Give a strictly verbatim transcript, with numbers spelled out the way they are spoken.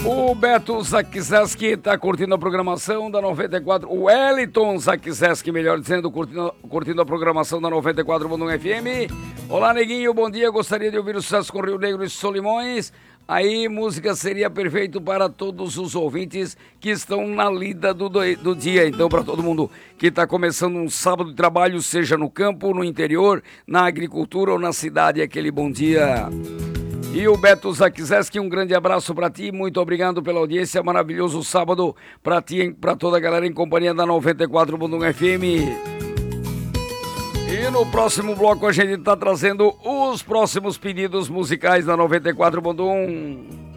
O Beto Zakzeski tá curtindo a programação da noventa e quatro. O Wellington Zakzeski, melhor dizendo, curtindo, curtindo a programação da noventa e quatro Bundum F M. Olá, neguinho, bom dia. Gostaria de ouvir o sucesso com Rio Negro e Solimões. Aí, música seria perfeito para todos os ouvintes que estão na lida do, do dia. Então, para todo mundo que está começando um sábado de trabalho, seja no campo, no interior, na agricultura ou na cidade, aquele bom dia. E o Beto Zakzeski, um grande abraço para ti, muito obrigado pela audiência, maravilhoso sábado para ti e para toda a galera em companhia da noventa e quatro Bundum F M. E no próximo bloco a gente está trazendo os próximos pedidos musicais da noventa e quatro Bundum.